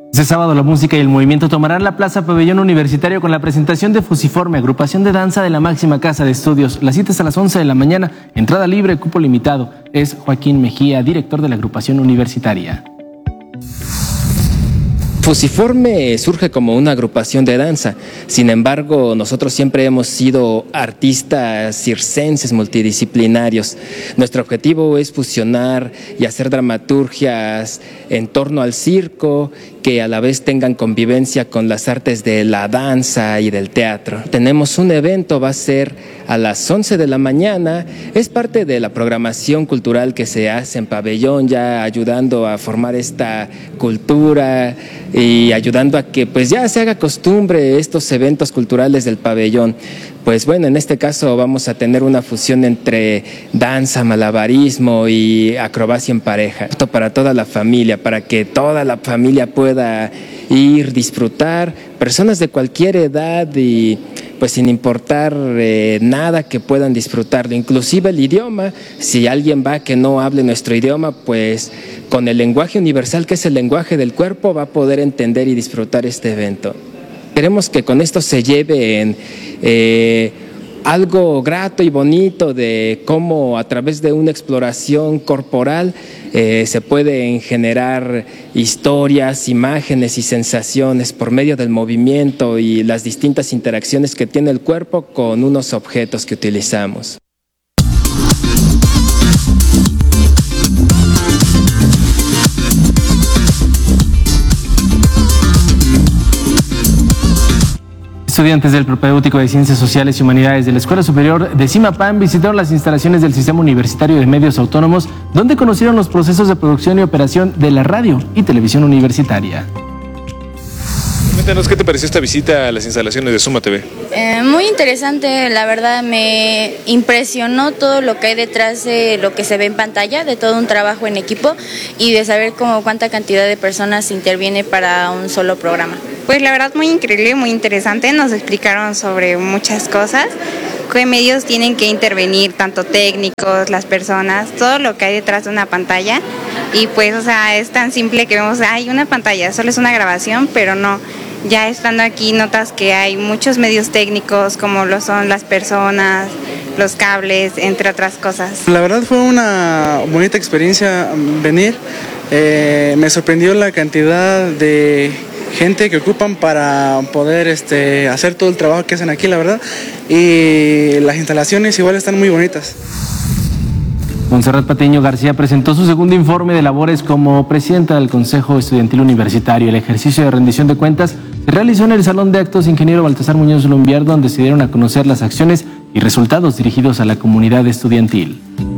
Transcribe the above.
Este sábado la música y el movimiento tomarán la Plaza Pabellón Universitario con la presentación de Fusiforme, agrupación de danza de la máxima casa de estudios. La cita es a las 11 de la mañana, entrada libre, cupo limitado. Es Joaquín Mejía, director de la agrupación universitaria. Fusiforme surge como una agrupación de danza, sin embargo nosotros siempre hemos sido artistas circenses multidisciplinarios. Nuestro objetivo es fusionar y hacer dramaturgias en torno al circo que a la vez tengan convivencia con las artes de la danza y del teatro. Tenemos un evento, va a ser a las 11 de la mañana, es parte de la programación cultural que se hace en Pabellón, ya ayudando a formar esta cultura y ayudando a que pues ya se haga costumbre estos eventos culturales del Pabellón. Pues bueno, en este caso vamos a tener una fusión entre danza, malabarismo y acrobacia en pareja. Esto para toda la familia, para que toda la familia pueda ir, disfrutar, personas de cualquier edad y pues sin importar nada que puedan disfrutarlo, inclusive el idioma. Si alguien va que no hable nuestro idioma, pues con el lenguaje universal que es el lenguaje del cuerpo va a poder entender y disfrutar este evento. Queremos que con esto se lleven algo grato y bonito de cómo a través de una exploración corporal se pueden generar historias, imágenes y sensaciones por medio del movimiento y las distintas interacciones que tiene el cuerpo con unos objetos que utilizamos. Estudiantes del Propedéutico de Ciencias Sociales y Humanidades de la Escuela Superior de CIMAPAN visitaron las instalaciones del Sistema Universitario de Medios Autónomos, donde conocieron los procesos de producción y operación de la radio y televisión universitaria. Cuéntanos, ¿qué te pareció esta visita a las instalaciones de Suma TV? Muy interesante, la verdad me impresionó todo lo que hay detrás de lo que se ve en pantalla, de todo un trabajo en equipo y de saber cuánta cantidad de personas interviene para un solo programa. Pues la verdad muy increíble, muy interesante, nos explicaron sobre muchas cosas, qué medios tienen que intervenir, tanto técnicos, las personas, todo lo que hay detrás de una pantalla y pues o sea es tan simple que vemos, hay una pantalla, solo es una grabación, pero no, ya estando aquí notas que hay muchos medios técnicos como lo son las personas, los cables, entre otras cosas. La verdad fue una bonita experiencia venir, me sorprendió la cantidad de gente que ocupan para poder hacer todo el trabajo que hacen aquí, la verdad, y las instalaciones igual están muy bonitas. Montserrat Patiño García presentó su segundo informe de labores como presidenta del Consejo Estudiantil Universitario. El ejercicio de rendición de cuentas se realizó en el Salón de Actos Ingeniero Baltasar Muñoz Lumbier, donde se dieron a conocer las acciones y resultados dirigidos a la comunidad estudiantil.